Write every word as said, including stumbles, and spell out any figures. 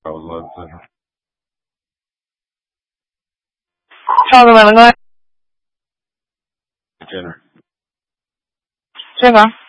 I was about to say. Ciao, dove vai? Jenner. Chega.